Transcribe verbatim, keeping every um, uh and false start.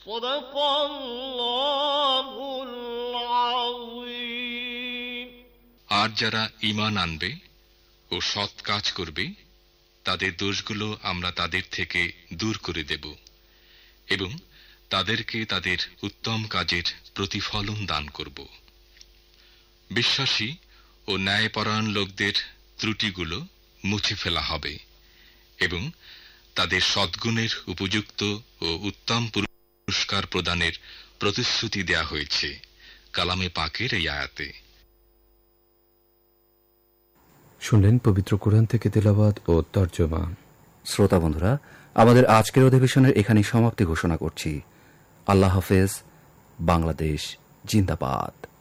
আর যারা ঈমান আনবে ও সৎ কাজ করবে তাদের দোষগুলো আমরা তাদের থেকে দূর করে দেব এবং তাদেরকে তাদের উত্তম কাজের প্রতিফলন দান করব। বিশ্বাসী ও ন্যায়পরায়ণ লোকদের ত্রুটিগুলো মুছে ফেলা হবে এবং তাদের সদ্গুণের উপযুক্ত ও উত্তম পুরস্কার প্রদানের প্রতিশ্রুতি দেয়া হয়েছে কালামে পাকের এই আয়াতে। শুনলেন পবিত্র কোরআন থেকে তেলাওয়াত ও তরজমা। শ্রোতা বন্ধুরা, আমাদের আজকের অধিবেশনের এখানে সমাপ্তি ঘোষণা করছি। আল্লাহ হাফেজ। বাংলাদেশ জিন্দাবাদ।